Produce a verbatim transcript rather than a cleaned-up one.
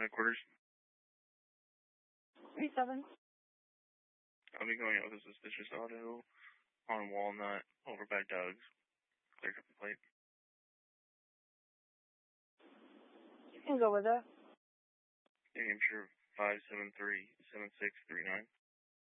headquarters. three seven. I'll be going out with a suspicious auto on Walnut over by Doug's. Clear up the plate. You can go with it. New Hampshire five seven three seven six three nine.